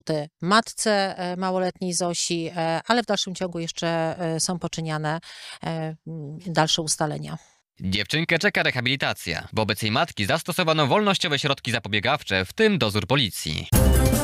matce małoletniej Zosi, ale w dalszym ciągu jeszcze są poczyniane dalsze ustalenia. Dziewczynkę czeka rehabilitacja. Wobec jej matki zastosowano wolnościowe środki zapobiegawcze, w tym dozór policji.